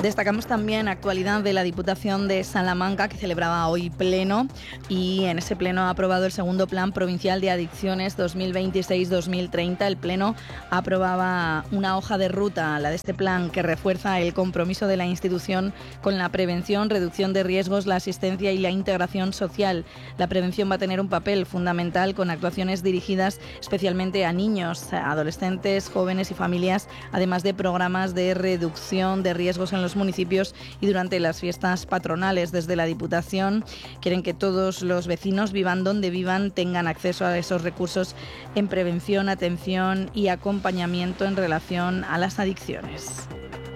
Destacamos también actualidad de la Diputación de Salamanca, que celebraba hoy pleno, y en ese pleno ha aprobado el segundo Plan Provincial de Adicciones 2026-2030. El pleno aprobaba una hoja de ruta, la de este plan, que refuerza el compromiso de la institución con la prevención, reducción de riesgos, la asistencia y la integración social. La prevención va a tener un papel fundamental con actuaciones dirigidas especialmente a niños, adolescentes, jóvenes y familias, además de programas de reducción de riesgos en los municipios y durante las fiestas patronales. Desde la Diputación quieren que todos los vecinos, vivan donde vivan, tengan acceso a esos recursos en prevención, atención y acompañamiento en relación a las adicciones.